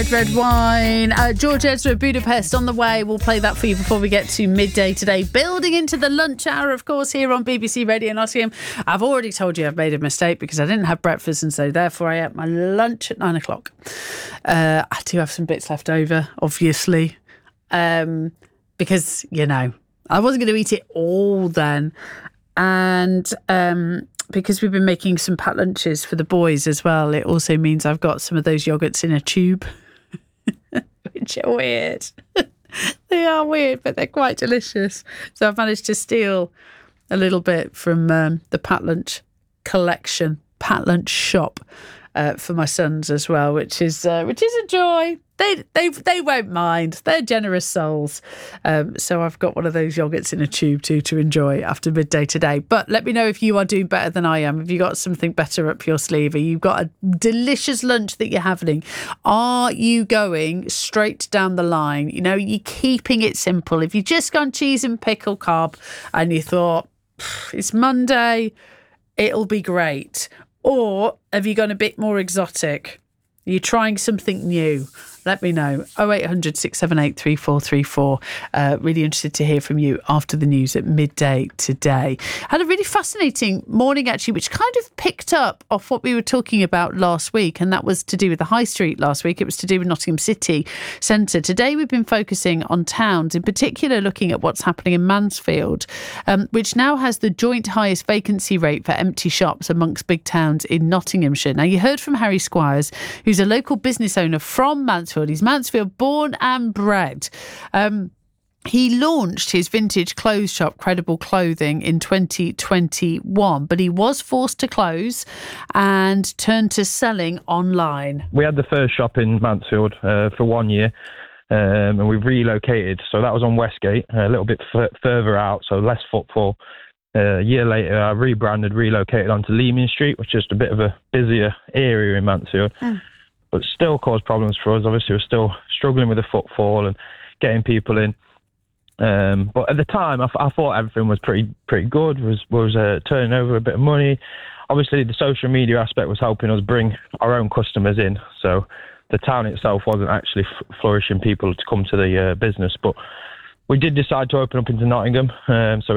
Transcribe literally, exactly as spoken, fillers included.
Red wine. Uh, George Ezra, Budapest on the way. We'll play that for you before we get to midday today. Building into the lunch hour, of course, here on B B C Radio Nottingham. I've already told you I've made a mistake because I didn't have breakfast, and so therefore I ate my lunch at nine o'clock. Uh, I do have some bits left over, obviously, um, because, you know, I wasn't going to eat it all then. And um, because we've been making some packed lunches for the boys as well, it also means I've got some of those yogurts in a tube. Which are weird. They are weird, but they're quite delicious. So I've managed to steal a little bit from um, the Pat Lunch collection, Pat Lunch shop, uh, for my sons as well, which is uh, which is a joy. They they they won't mind. They're generous souls. Um, so I've got one of those yogurts in a tube too to enjoy after midday today. But let me know if you are doing better than I am. Have you got something better up your sleeve? Have you got a delicious lunch that you're having? Are you going straight down the line? You know, you're keeping it simple. If you just gone cheese and pickle carb and you thought, it's Monday, it'll be great. Or have you gone a bit more exotic? Are you trying something new? Let me know. oh eight hundred, six seven eight, three four three four. Uh, really interested to hear from you after the news at midday today. Had a really fascinating morning, actually, which kind of picked up off what we were talking about last week, and that was to do with the High Street last week. It was to do with Nottingham City Centre. Today we've been focusing on towns, in particular looking at what's happening in Mansfield, um, which now has the joint highest vacancy rate for empty shops amongst big towns in Nottinghamshire. Now, you heard from Harry Squires, who's a local business owner from Mansfield. He's Mansfield born and bred. Um, he launched his vintage clothes shop, Credible Clothing, in twenty twenty-one, but he was forced to close and turned to selling online. We had the first shop in Mansfield uh, for one year, um, and we've relocated. So that was on Westgate, a little bit f- further out, so less footfall. Uh, a year later, I rebranded, relocated onto Leeming Street, which is just a bit of a busier area in Mansfield. Mm. But still caused problems for us. Obviously, we're still struggling with the footfall and getting people in. Um, but at the time, I, I thought everything was pretty pretty good, was was uh, turning over a bit of money. Obviously, the social media aspect was helping us bring our own customers in. So the town itself wasn't actually f- flourishing people to come to the uh, business. But we did decide to open up into Nottingham. Um, so